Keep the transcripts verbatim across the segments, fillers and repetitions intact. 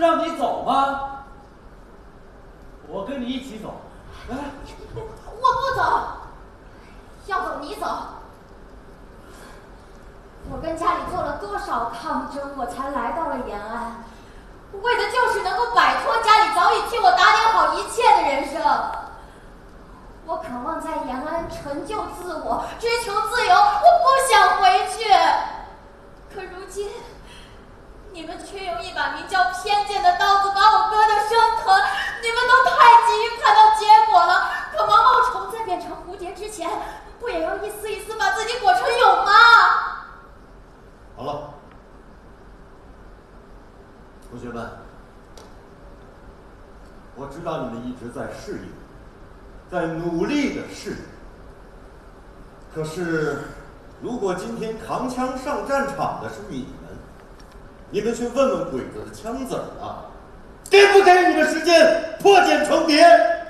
让你走吗？我跟你一起走。来， 我不走，要走你走。我跟家里做了多少抗争，我才来到了延安，为的就是能够摆脱家里早已替我打点好一切的人生。我渴望在延安成就自我，追求自由，我不想回去。可如今，你们却用一把名叫偏见的刀子把我割得生疼。你们都太急于看到结果了，可毛毛虫在变成蝴蝶之前，不也要一丝一丝把自己裹成蛹吗？ 好了，同学们，我知道你们一直在适应，在努力的适应。可是，如果今天扛枪上战场的是你们，你们去问问鬼子的枪子儿啊，给不给你们时间破茧成蝶？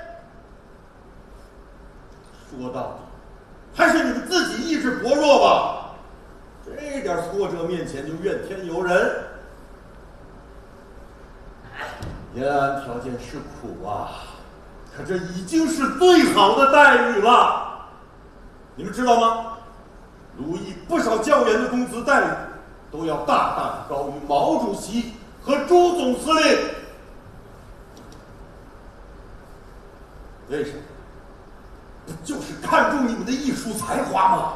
说到底，还是你们自己意志薄弱吧。这点挫折面前就怨天尤人。延安条件是苦啊，可这已经是最好的待遇了。你们知道吗？鲁艺不少教员的工资待遇都要大大的高于毛主席和朱总司令。为什么？不就是看重你们的艺术才华吗？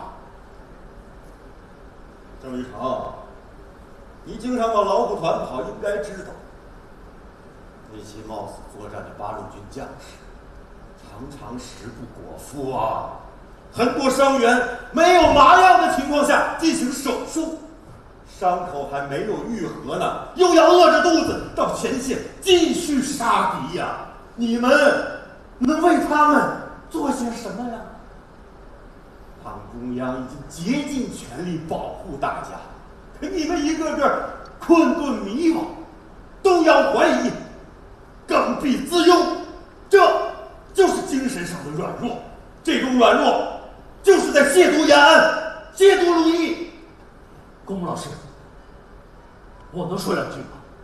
郑玉成，你经常往老虎团跑，应该知道，那些冒死作战的八路军将士，常常食不果腹啊。很多伤员没有麻药的情况下进行手术，伤口还没有愈合呢，又要饿着肚子到前线继续杀敌呀！你们能为他们做些什么呀？党中央已经竭尽全力保护大家，可你们一个个困顿迷惘，动摇怀疑，刚愎自用，这就是精神上的软弱。这种软弱就是在亵渎延安，亵渎鲁艺。 公公老师，我能说两句吗？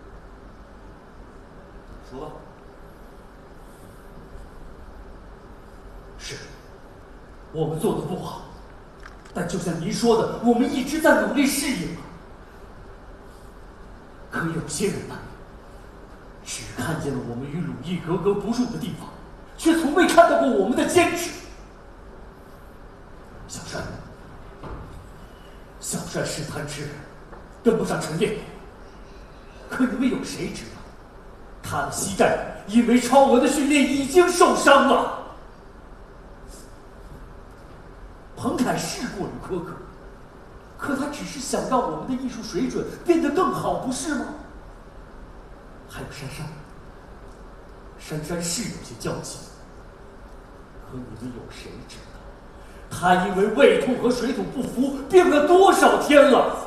说。 是，我们做的不好，但就像您说的，我们一直在努力适应。可有些人呢，只看见了我们与鲁艺格格不入的地方，却从未看到过我们的坚持。小山，小山是贪吃，跟不上陈烈。可你们有谁知道，他的膝盖因为超额的训练已经受伤了。彭凯是过于苛刻，可他只是想让我们的艺术水准变得更好，不是吗？还有珊珊，珊珊是有些娇气，可你们有谁知道，她因为胃痛和水土不服病了多少天了？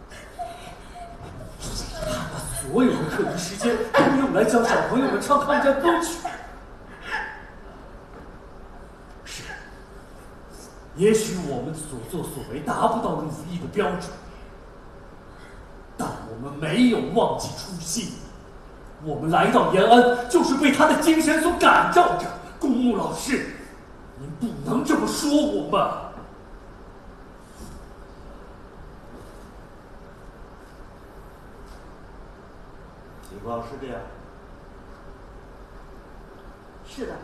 她把所有的课余时间都用来教小朋友们唱抗战歌曲。是，也许我们的所作所为达不到鲁艺的标准，但我们没有忘记初心。我们来到延安，就是被他的精神所感召着。公牧老师，您不能这么说我们。 情况是这样。 是的。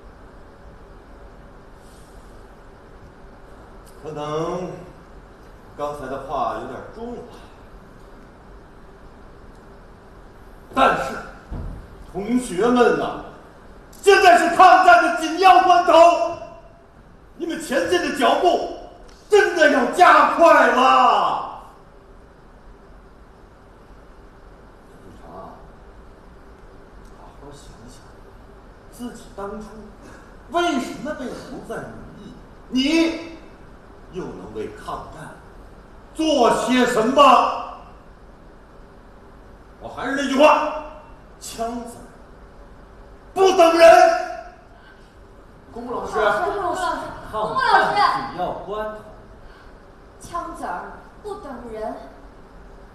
可能刚才的话有点重了。但是，同学们呐，现在是抗战的紧要关头，你们前进的脚步真的要加快了。李长，好好想想，自己当初为什么被留在鲁艺，你又能为抗战做些什么？我还是那句话，枪子